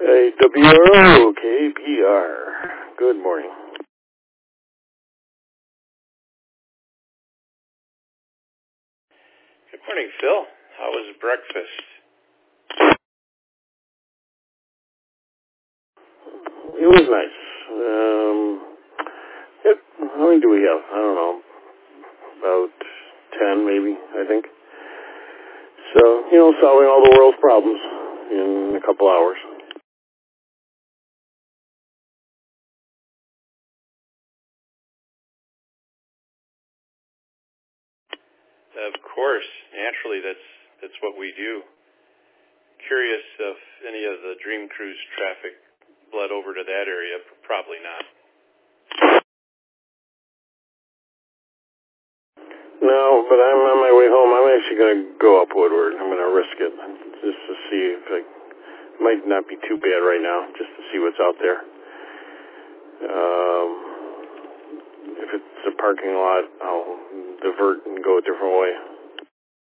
WROKPR. Good morning. Good morning, Phil. How was breakfast? It was nice. How many do we have? I don't know. About 10, maybe, I think. So, solving all the world's problems in a couple hours. Of course. Naturally, that's what we do. Curious if any of the Dream Cruise traffic bled over to that area. Probably not. No, but I'm on my way home. I'm actually going to go up Woodward. I'm going to risk it just to see if it might not be too bad right now, just to see what's out there. If it's a parking lot, I'll divert and go a different way.